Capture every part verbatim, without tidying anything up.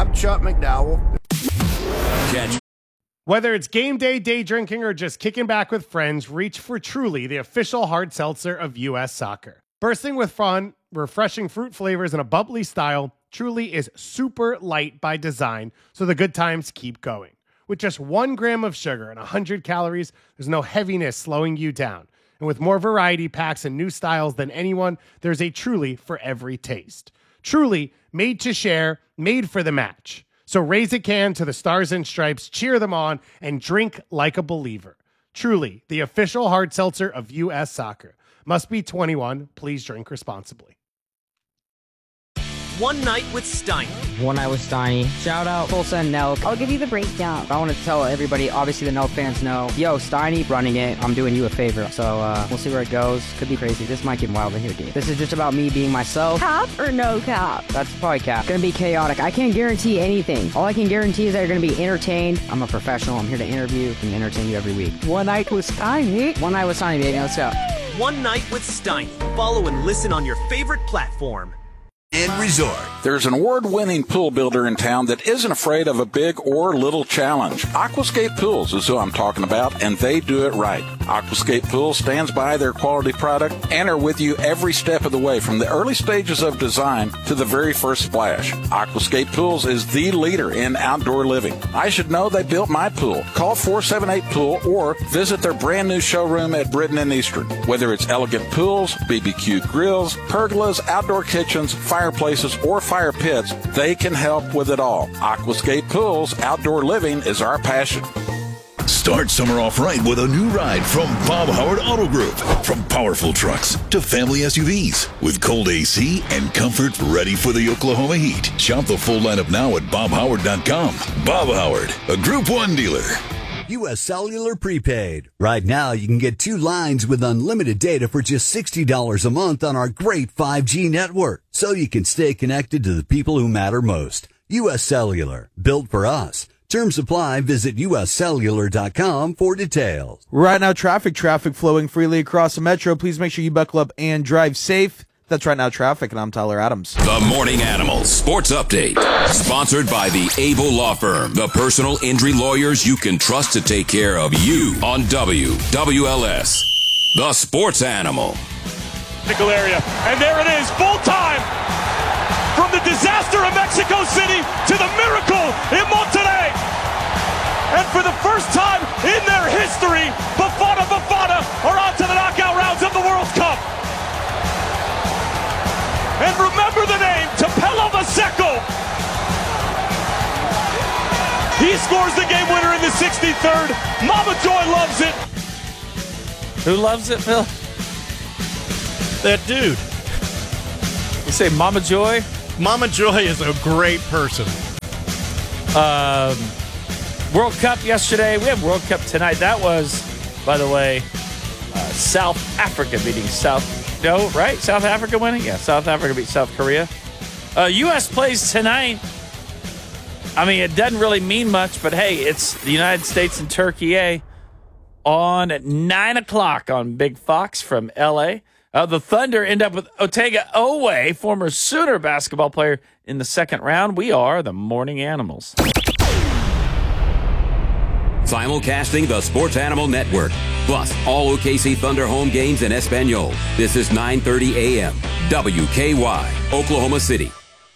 I'm Chuck McDowell. Catch. Whether it's game day, day drinking, or just kicking back with friends, reach for Truly, the official hard seltzer of U S Soccer. Bursting with fun, refreshing fruit flavors, and a bubbly style, Truly is super light by design, so the good times keep going. With just one gram of sugar and one hundred calories, there's no heaviness slowing you down. And with more variety packs and new styles than anyone, there's a Truly for every taste. Truly, made to share, made for the match. So raise a can to the Stars and Stripes, cheer them on, and drink like a believer. Truly, the official hard seltzer of U S Soccer. Must be twenty-one. Please drink responsibly. One Night with Steiny. One Night with Steiny. Shout out Tulsa and Nelk. I'll give you the breakdown. I want to tell everybody, obviously the Nelk fans know, yo, Steiny running it, I'm doing you a favor. So uh, we'll see where it goes. Could be crazy. This might get wild in here, dude. This is just about me being myself. Cap or no cap? That's probably cap. Gonna be chaotic. I can't guarantee anything. All I can guarantee is that you're gonna be entertained. I'm a professional. I'm here to interview and entertain you every week. One Night with Steiny. One Night with Steiny, baby. Let's go. One Night with Steiny. Follow and listen on your favorite platform. And Resort. There's an award-winning pool builder in town that isn't afraid of a big or little challenge. Aquascape Pools is who I'm talking about, and they do it right. Aquascape Pools stands by their quality product and are with you every step of the way, from the early stages of design to the very first splash. Aquascape Pools is the leader in outdoor living. I should know they built my pool. Call four seven eight pool or visit their brand new showroom at Britton and Eastern. Whether it's elegant pools, B B Q grills, pergolas, outdoor kitchens, fireplaces, or fire pits, they can help with it all. Aquascape Pools, outdoor living is our passion. Start summer off right with a new ride from Bob Howard Auto Group. From powerful trucks to family S U Vs. With cold A C and comfort ready for the Oklahoma heat. Shop the full lineup now at bob howard dot com. Bob Howard, a Group one dealer. U S Cellular Prepaid. Right now, you can get two lines with unlimited data for just sixty dollars a month on our great five G network, so you can stay connected to the people who matter most. U S Cellular, built for us. Terms apply. Visit U S cellular dot com for details. Right now, traffic, traffic flowing freely across the metro. Please make sure you buckle up and drive safe. That's Right Now Traffic, and I'm Tyler Adams. The Morning Animals Sports Update. Sponsored by the Able Law Firm, the personal injury lawyers you can trust to take care of you on W W L S. The Sports Animal. Area. And there it is, full time. From the disaster of Mexico City to the miracle in Monterrey. And for the first time in their history, Bafana Bafana are on to the knockout rounds of the World Cup. And remember the name, Tapelo Maseko. He scores the game winner in the sixty-third. Mama Joy loves it. Who loves it, Phil? That dude. You say Mama Joy? Mama Joy is a great person. Um, World Cup yesterday. We have World Cup tonight. That was, by the way, uh, South Africa beating South... No, right? South Africa winning? Yeah, South Africa beat South Korea. Uh, U S plays tonight. I mean, it doesn't really mean much, but hey, it's the United States and Turkey, eh? On at nine o'clock on Big Fox from L A. Uh, the Thunder end up with Otega Oweh, former Sooner basketball player, in the second round. We are the Morning Animals. Simulcasting the Sports Animal Network. Plus, all O K C Thunder home games in Espanol. This is nine thirty a.m. W K Y, Oklahoma City.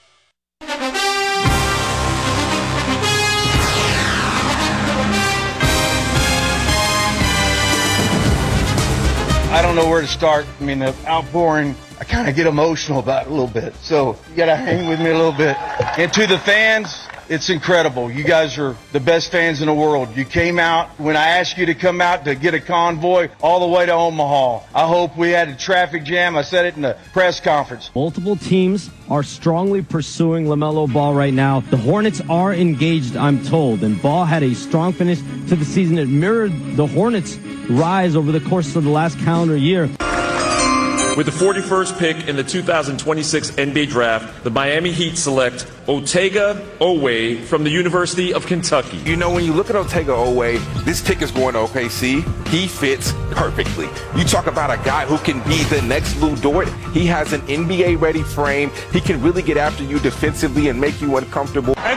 I don't know where to start. I mean, the outpouring, I kind of get emotional about it a little bit. So you got to hang with me a little bit. And to the fans, it's incredible. You guys are the best fans in the world. You came out when I asked you to come out to get a convoy all the way to Omaha. I hope we had a traffic jam. I said it in the press conference. Multiple teams are strongly pursuing LaMelo Ball right now. The Hornets are engaged, I'm told, and Ball had a strong finish to the season. It mirrored the Hornets' rise over the course of the last calendar year. With the forty-first pick in the two thousand twenty-six N B A Draft, the Miami Heat select Otega Oweh from the University of Kentucky. You know, when you look at Otega Oweh, this pick is going to O K C. He fits perfectly. You talk about a guy who can be the next Lou Dort. He has an N B A-ready frame. He can really get after you defensively and make you uncomfortable. And there it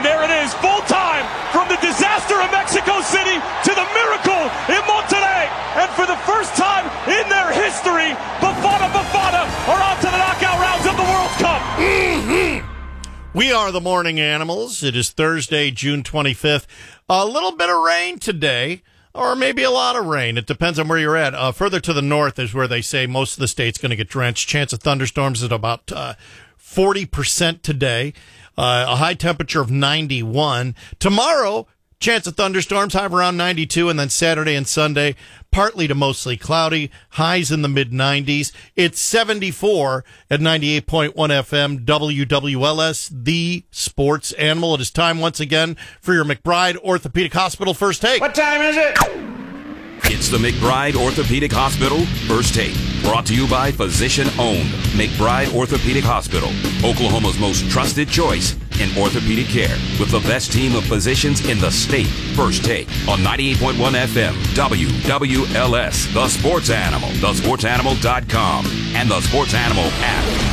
is full time from the disaster of Mexico City to the miracle in Monterrey. And for the first time in their history, Bafana Bafana are on to the knockout rounds of the World Cup. Mm-hmm. We are the Morning Animals. It is Thursday, June twenty-fifth. A little bit of rain today, or maybe a lot of rain. It depends on where you're at. Uh, further to the north is where they say most of the state's going to get drenched. Chance of thunderstorms at about uh, forty percent today. Uh, a high temperature of ninety-one. Tomorrow, chance of thunderstorms, high of around ninety-two, and then Saturday and Sunday, partly to mostly cloudy, highs in the mid nineties. It's seventy-four at ninety-eight point one F M, W W L S, the sports animal. It is time once again for your McBride Orthopedic Hospital First Take. What time is it? It's the McBride Orthopedic Hospital First Take, brought to you by physician-owned McBride Orthopedic Hospital, Oklahoma's most trusted choice in orthopedic care, with the best team of physicians in the state. First Take on ninety-eight point one F M, W W L S, The Sports Animal, the sports animal dot com, and the Sports Animal app.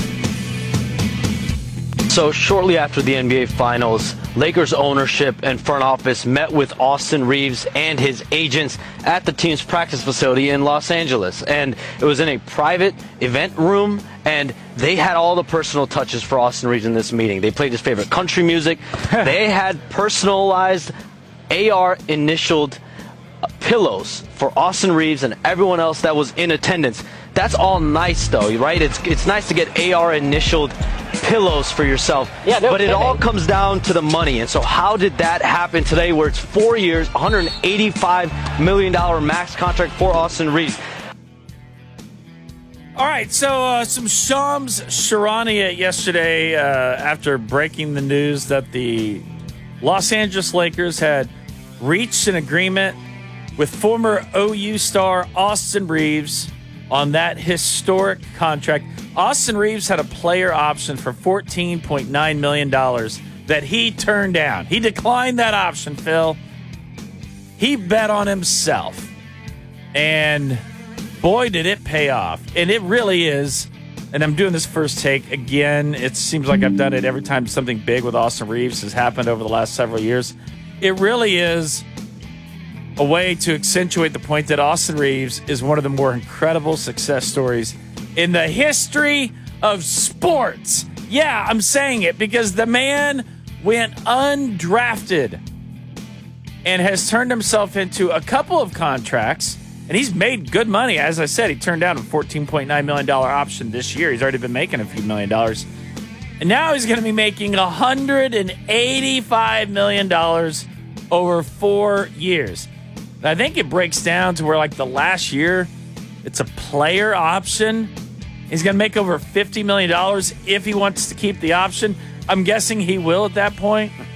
So shortly after the N B A Finals, Lakers ownership and front office met with Austin Reeves and his agents at the team's practice facility in Los Angeles. And it was in a private event room, and they had all the personal touches for Austin Reeves in this meeting. They played his favorite country music. They had personalized A R initialed pillows for Austin Reeves and everyone else that was in attendance. That's all nice, though, right? It's it's nice to get A R initialed pillows for yourself. Yeah, but it all comes down to the money. And so how did that happen today, where it's four years, one hundred eighty-five million dollars max contract for Austin Reeves? All right, so uh, some Shams Charania yesterday uh, after breaking the news that the Los Angeles Lakers had reached an agreement with former O U star Austin Reeves on that historic contract. Austin Reeves had a player option for fourteen point nine million dollars that he turned down. He declined that option, Phil. He bet on himself. And boy, did it pay off. And it really is. And I'm doing this First Take again. It seems like I've done it every time something big with Austin Reeves has happened over the last several years. It really is a way to accentuate the point that Austin Reeves is one of the more incredible success stories in the history of sports. Yeah, I'm saying it because the man went undrafted and has turned himself into a couple of contracts, and he's made good money. As I said, he turned down a fourteen point nine million dollars option this year. He's already been making a few million dollars. And now he's going to be making one hundred eighty-five million dollars over four years. I think it breaks down to where, like, the last year, it's a player option. He's going to make over fifty million dollars if he wants to keep the option. I'm guessing he will at that point.